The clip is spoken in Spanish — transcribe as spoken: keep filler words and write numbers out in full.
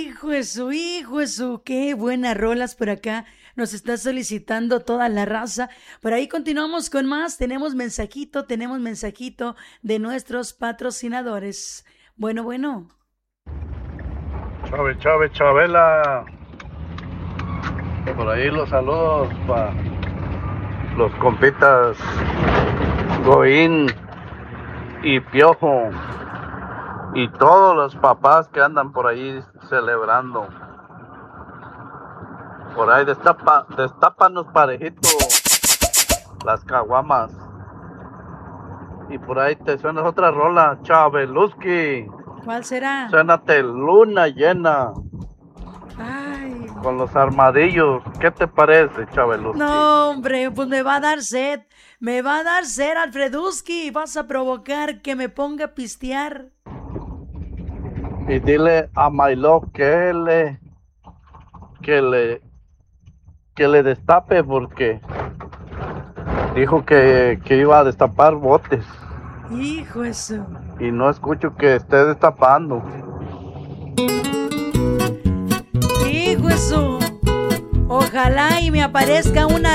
Hijo de su, hijo de su, qué buenas rolas por acá. Nos está solicitando toda la raza. Por ahí continuamos con más. Tenemos mensajito, tenemos mensajito de nuestros patrocinadores. Bueno, bueno. Chave, Chave, Chabela. Por ahí los saludos para los compitas Goín y Piojo y todos los papás que andan por ahí celebrando. Por ahí destapa, destápanos parejito las caguamas. Y por ahí te suena otra rola, Chabeluski. ¿Cuál será? Suénate Luna Llena. Ay. Con los armadillos. ¿Qué te parece, Chabeluski? No, hombre, pues me va a dar sed. Me va a dar sed, Alfreduski. Vas a provocar que me ponga a pistear. Y dile a My Love que le que le que le destape porque dijo que, que iba a destapar botes. Hijo eso. Y no escucho que esté destapando. Hijo eso. Ojalá y me aparezca una